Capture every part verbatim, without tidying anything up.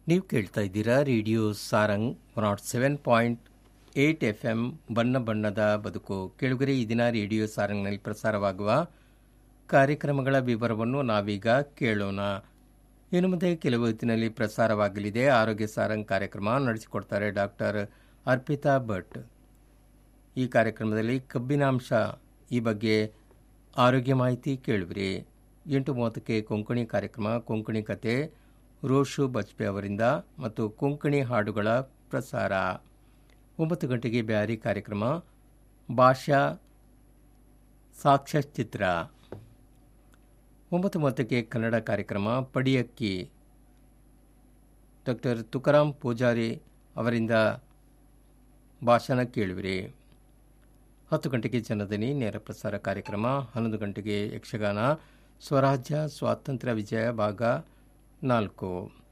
ನೀವು ಕೇಳ್ತಾ ಇದ್ದೀರಾ radio Sarang one not seven point eight F M ಬಣ್ಣ ಬಣ್ಣದ ಬದುಕು. ಕೆಳಗರೆ ಈ ದಿನ ರೇಡಿಯೋ ಸಾರಂಗ್ನಲ್ಲಿ ಪ್ರಸಾರವಾಗುವ ಕಾರ್ಯಕ್ರಮಗಳ ವಿವರವನ್ನು ನಾವೀಗ ಕೇಳೋಣ. ಇನ್ನು ಮುಂದೆ ಕೆಲವು ಹೊತ್ತಿನಲ್ಲಿ ಪ್ರಸಾರವಾಗಲಿದೆ ಆರೋಗ್ಯ ಸಾರಂಗ್ ಕಾರ್ಯಕ್ರಮ. ನಡೆಸಿಕೊಡ್ತಾರೆ ಡಾಕ್ಟರ್ ಅರ್ಪಿತಾ ಭಟ್. ಈ ಕಾರ್ಯಕ್ರಮದಲ್ಲಿ ಕಬ್ಬಿನಾಂಶ ಈ ಬಗ್ಗೆ ಆರೋಗ್ಯ ಮಾಹಿತಿ ಕೇಳುವಿರಿ. ಎಂಟು ಮೂವತ್ತಕ್ಕೆ ಕೊಂಕಣಿ ಕಾರ್ಯಕ್ರಮ, ಕೊಂಕಣಿ ಕತೆ ರೋಷು ಬಜ್ಪೆ ಅವರಿಂದ ಮತ್ತು ಕೊಂಕಣಿ ಹಾಡುಗಳ ಪ್ರಸಾರ. ಒಂಬತ್ತು ಗಂಟೆಗೆ ಬ್ಯಾರಿ ಕಾರ್ಯಕ್ರಮ, ಭಾಷಾ ಸಾಕ್ಷ್ಯಚಿತ್ರ. ಒಂಬತ್ತು ಮೂವತ್ತಕ್ಕೆ ಕನ್ನಡ ಕಾರ್ಯಕ್ರಮ ಪಡಿಯಕ್ಕಿ, ಡಾಕ್ಟರ್ ತುಕಾರಾಮ್ ಪೂಜಾರಿ ಅವರಿಂದ ಭಾಷಣ ಕೇಳುವಿರಿ. ಹತ್ತು ಗಂಟೆಗೆ ಜನದನಿ ನೇರ ಪ್ರಸಾರ ಕಾರ್ಯಕ್ರಮ. ಹನ್ನೊಂದು ಗಂಟೆಗೆ ಯಕ್ಷಗಾನ ಸ್ವರಾಜ್ಯ ಸ್ವಾತಂತ್ರ್ಯ ವಿಜಯ ಭಾಗ ನಾಲ್ಕು.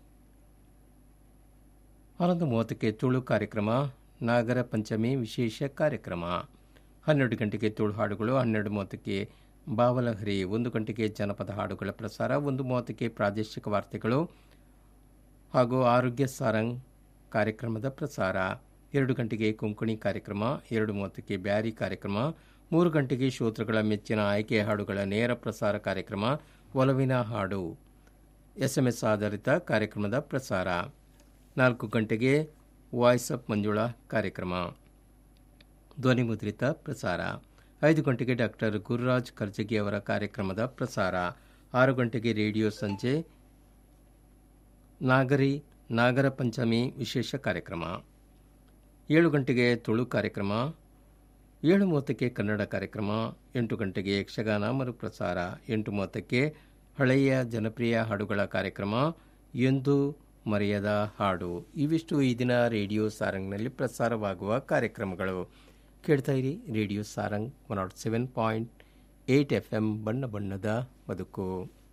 ಹನ್ನೊಂದು ಮೂವತ್ತಕ್ಕೆ ತುಳು ಕಾರ್ಯಕ್ರಮ ನಾಗರ ಪಂಚಮಿ ವಿಶೇಷ ಕಾರ್ಯಕ್ರಮ. ಹನ್ನೆರಡು ಗಂಟೆಗೆ ತುಳು ಹಾಡುಗಳು. ಹನ್ನೆರಡು ಮೂವತ್ತಕ್ಕೆ ಬಾವಲಹರಿ. ಒಂದು ಗಂಟೆಗೆ ಜನಪದ ಹಾಡುಗಳ ಪ್ರಸಾರ. ಒಂದು ಮೂವತ್ತಕ್ಕೆ ಪ್ರಾದೇಶಿಕ ವಾರ್ತೆಗಳು ಹಾಗೂ ಆರೋಗ್ಯ ಸಾರಂಗ್ ಕಾರ್ಯಕ್ರಮದ ಪ್ರಸಾರ. ಎರಡು ಗಂಟೆಗೆ ಕೊಂಕಣಿ ಕಾರ್ಯಕ್ರಮ. ಎರಡು ಮೂವತ್ತಕ್ಕೆ ಬ್ಯಾರಿ ಕಾರ್ಯಕ್ರಮ. ಮೂರು ಗಂಟೆಗೆ ಶ್ರೋತೃಗಳ ಮೆಚ್ಚಿನ ಆಯ್ಕೆ ಹಾಡುಗಳ ನೇರ ಪ್ರಸಾರ ಕಾರ್ಯಕ್ರಮ ಒಲವಿನ ಹಾಡು ಎಸ್ಎಂಎಸ್ ಆಧಾರಿತ ಕಾರ್ಯಕ್ರಮದ ಪ್ರಸಾರ. ನಾಲ್ಕು ಗಂಟೆಗೆ ವಾಯ್ಸ್ ಅಪ್ ಮಂಜುಳಾ ಕಾರ್ಯಕ್ರಮ ಧ್ವನಿಮುದ್ರಿತ ಪ್ರಸಾರ. ಐದು ಗಂಟೆಗೆ ಡಾಕ್ಟರ್ ಗುರುರಾಜ್ ಕರ್ಜಗಿ ಅವರ ಕಾರ್ಯಕ್ರಮದ ಪ್ರಸಾರ. ಆರು ಗಂಟೆಗೆ ರೇಡಿಯೋ ಸಂಜೆ ನಾಗರಿ ನಾಗರ ಪಂಚಮಿ ವಿಶೇಷ ಕಾರ್ಯಕ್ರಮ. ಏಳು ಗಂಟೆಗೆ ತುಳು ಕಾರ್ಯಕ್ರಮ. ಏಳು ಮೂವತ್ತಕ್ಕೆ ಕನ್ನಡ ಕಾರ್ಯಕ್ರಮ. ಎಂಟು ಗಂಟೆಗೆ ಯಕ್ಷಗಾನ ಮರುಪ್ರಸಾರ. ಎಂಟು ಮೂವತ್ತಕ್ಕೆ ಹಳೆಯ ಜನಪ್ರಿಯ ಹಾಡುಗಳ ಕಾರ್ಯಕ್ರಮ ಎಂದು ಮರೆಯದ ಹಾಡು. ಇವಿಷ್ಟು ಈ ದಿನ ರೇಡಿಯೋ ಸಾರಂಗ್ನಲ್ಲಿ ಪ್ರಸಾರವಾಗುವ ಕಾರ್ಯಕ್ರಮಗಳು. ಕೇಳ್ತಾ ಇರಿ radio Sarang one not seven point eight F M ಬಣ್ಣ ಬಣ್ಣದ ಬದುಕು.